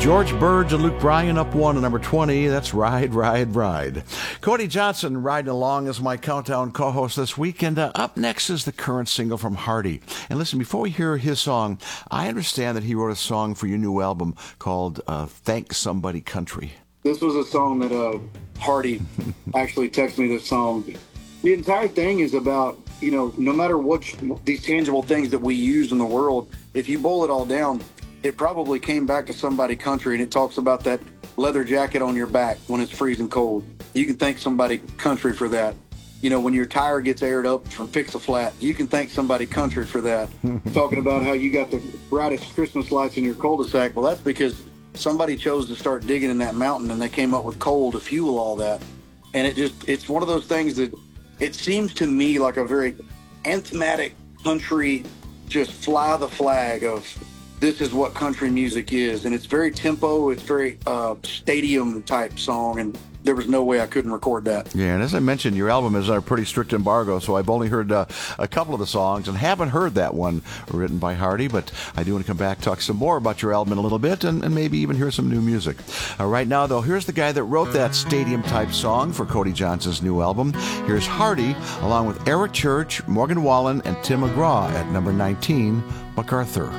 George Burge and Luke Bryan up one at number 20. That's Ride, Ride, Ride. Cody Johnson riding along as my countdown co-host this week. And up next is the current single from Hardy. And listen, before we hear his song, I understand that he wrote a song for your new album called Thank Somebody Country. This was a song that Hardy actually texted me this song. The entire thing is about, no matter what these tangible things that we use in the world, if you boil it all down, it probably came back to somebody country, and it talks about that leather jacket on your back when it's freezing cold. You can thank somebody country for that. When your tire gets aired up from Fix-A-Flat, you can thank somebody country for that. Talking about how you got the brightest Christmas lights in your cul-de-sac. Well, that's because somebody chose to start digging in that mountain, and they came up with coal to fuel all that. And it's one of those things that it seems to me like a very anthematic country, just fly the flag of this is what country music is. And it's very tempo, it's very stadium type song, and there was no way I couldn't record that. Yeah, and as I mentioned, your album is on a pretty strict embargo, so I've only heard a couple of the songs and haven't heard that one written by Hardy, but I do want to come back, talk some more about your album in a little bit, and maybe even hear some new music. Right now, though, here's the guy that wrote that stadium-type song for Cody Johnson's new album. Here's Hardy, along with Eric Church, Morgan Wallen, and Tim McGraw at number 19, MacArthur.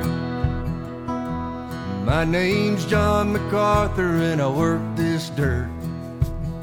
My name's John MacArthur, and I work this dirt.